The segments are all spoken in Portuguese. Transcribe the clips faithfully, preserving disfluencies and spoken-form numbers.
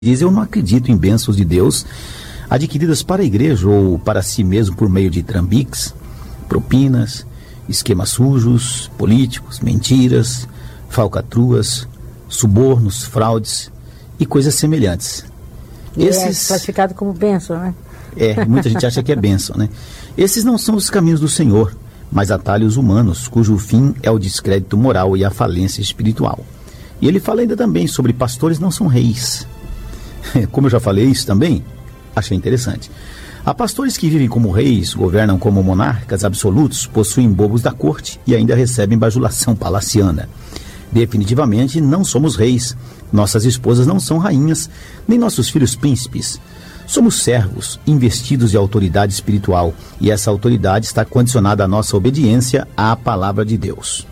Diz: eu não acredito em bênçãos de Deus adquiridas para a igreja ou para si mesmo por meio de trambiques, propinas, esquemas sujos, políticos, mentiras, falcatruas, subornos, fraudes e coisas semelhantes. E Esses... é classificado como bênção, né? É, muita gente acha que é bênção, né? Esses não são os caminhos do Senhor, mas atalhos humanos, cujo fim é o descrédito moral e a falência espiritual. E ele fala ainda também sobre pastores não são reis. Como eu já falei isso também, achei interessante. Há pastores que vivem como reis, governam como monarcas absolutos, possuem bobos da corte e ainda recebem bajulação palaciana. Definitivamente não somos reis, nossas esposas não são rainhas, nem nossos filhos príncipes. Somos servos, investidos de autoridade espiritual, e essa autoridade está condicionada à nossa obediência à palavra de Deus.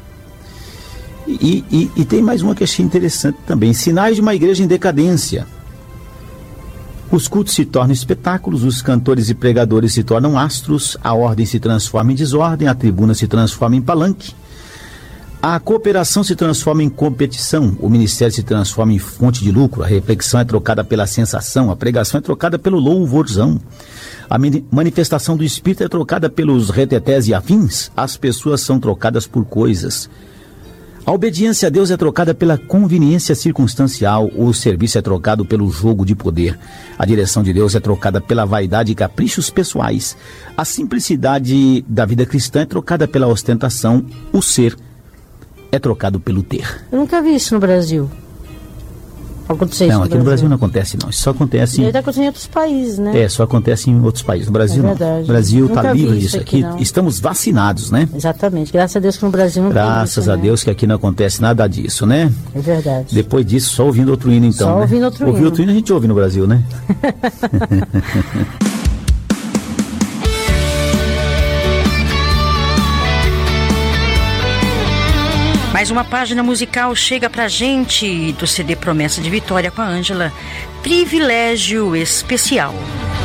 E, e, e tem mais uma que achei interessante também: sinais de uma igreja em decadência. Os cultos se tornam espetáculos, os cantores e pregadores se tornam astros, a ordem se transforma em desordem, a tribuna se transforma em palanque, a cooperação se transforma em competição, o ministério se transforma em fonte de lucro, a reflexão é trocada pela sensação, a pregação é trocada pelo louvorzão, a manifestação do Espírito é trocada pelos retetés e afins, as pessoas são trocadas por coisas. A obediência a Deus é trocada pela conveniência circunstancial, o serviço é trocado pelo jogo de poder, a direção de Deus é trocada pela vaidade e caprichos pessoais, a simplicidade da vida cristã é trocada pela ostentação, o ser é trocado pelo ter. Eu nunca vi isso no Brasil. Acontecer não, isso aqui no Brasil não acontece não, isso só acontece... Ele está acontecendo em outros países, né? É, só acontece em outros países, no Brasil é não. O Brasil está livre disso aqui, aqui estamos vacinados, né? Exatamente, graças a Deus que no Brasil não Graças tem isso, a né? Deus que aqui não acontece nada disso, né? É verdade. Depois disso, só ouvindo outro hino então, Só né? ouvindo outro hino. Ouvir outro hino a gente ouve no Brasil, né? Mais uma página musical chega pra gente do C D Promessa de Vitória com a Ângela, Privilégio Especial.